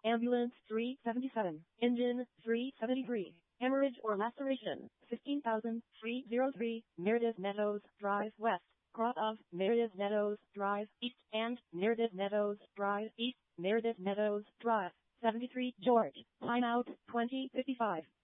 Ambulance 377. Engine 373. Hemorrhage or laceration 15,303. Meredith Meadows Drive West. Cross of Meredith Meadows Drive East and Meredith Meadows Drive East. Meredith Meadows Drive 73 George. Timeout 2055.